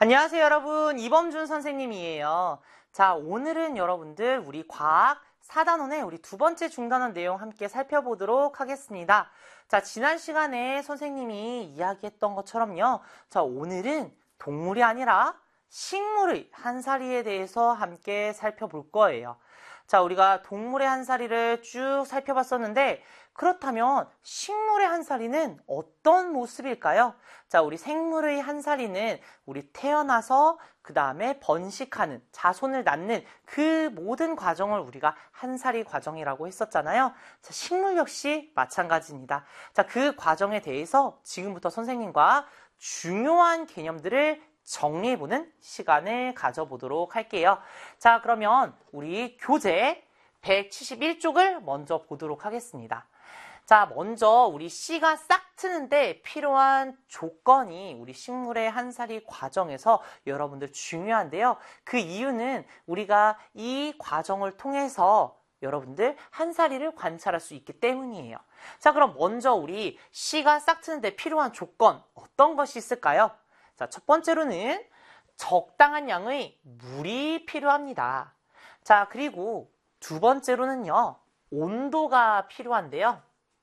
안녕하세요, 여러분. 이범준 선생님이에요. 자, 오늘은 여러분들 우리 과학 4단원의 우리 두 번째 중단원 내용 함께 살펴보도록 하겠습니다. 자, 지난 시간에 선생님이 이야기했던 것처럼요. 자, 오늘은 동물이 아니라 식물의 한사리에 대해서 함께 살펴볼 거예요. 자, 우리가 동물의 한사리를 쭉 살펴봤었는데 그렇다면 식물의 한사리는 어떤 모습일까요? 자, 우리 생물의 한사리는 우리 태어나서 그 다음에 번식하는, 자손을 낳는 그 모든 과정을 우리가 한사리 과정이라고 했었잖아요. 자, 식물 역시 마찬가지입니다. 자, 그 과정에 대해서 지금부터 선생님과 중요한 개념들을 정리해보는 시간을 가져보도록 할게요. 자, 그러면 우리 교재 171쪽을 먼저 보도록 하겠습니다. 자, 먼저 우리 씨가 싹 트는데 필요한 조건이 우리 식물의 한사리 과정에서 여러분들 중요한데요. 그 이유는 우리가 이 과정을 통해서 여러분들 한사리를 관찰할 수 있기 때문이에요. 자, 그럼 먼저 우리 씨가 싹 트는데 필요한 조건 어떤 것이 있을까요? 자, 첫 번째로는 적당한 양의 물이 필요합니다. 자, 그리고 두 번째로는요, 온도가 필요한데요.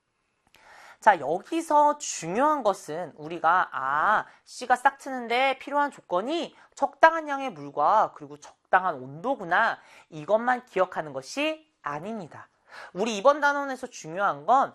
자, 여기서 중요한 것은 우리가 씨가 싹 트는데 필요한 조건이 적당한 양의 물과 그리고 적당한 온도구나, 이것만 기억하는 것이 아닙니다. 우리 이번 단원에서 중요한 건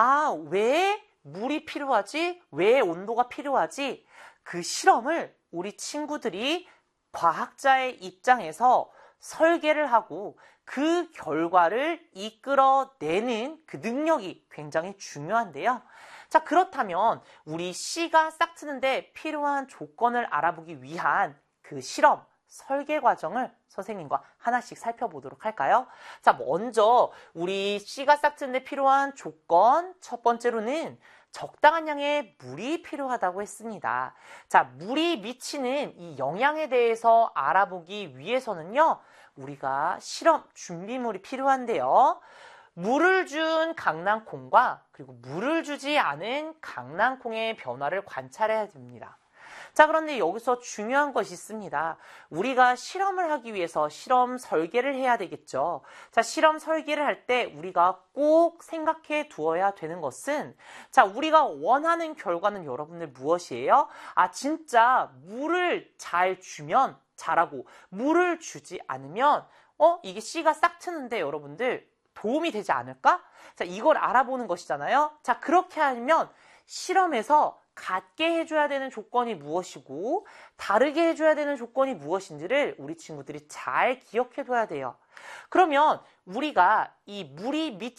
왜 물이 필요하지? 왜 온도가 필요하지? 그 실험을 우리 친구들이 과학자의 입장에서 설계를 하고 그 결과를 이끌어내는 그 능력이 굉장히 중요한데요. 자, 그렇다면 우리 씨가 싹 트는데 필요한 조건을 알아보기 위한 그 실험, 설계 과정을 선생님과 하나씩 살펴보도록 할까요? 자, 먼저 우리 씨가 싹 트는데 필요한 조건, 첫 번째로는 적당한 양의 물이 필요하다고 했습니다. 자, 물이 미치는 이 영향에 대해서 알아보기 위해서는요, 우리가 실험 준비물이 필요한데요. 물을 준 강낭콩과 그리고 물을 주지 않은 강낭콩의 변화를 관찰해야 됩니다. 자, 그런데 여기서 중요한 것이 있습니다. 우리가 실험을 하기 위해서 실험 설계를 해야 되겠죠. 자, 실험 설계를 할 때 우리가 꼭 생각해 두어야 되는 것은, 자, 우리가 원하는 결과는 여러분들 무엇이에요? 진짜 물을 잘 주면 잘하고, 물을 주지 않으면 이게 씨가 싹 트는데 여러분들 도움이 되지 않을까? 자, 이걸 알아보는 것이잖아요. 자, 그렇게 하면 실험에서 같게 해줘야 되는 조건이 무엇이고 다르게 해줘야 되는 조건이 무엇인지를 우리 친구들이 잘 기억해둬야 돼요. 그러면 우리가 이 물이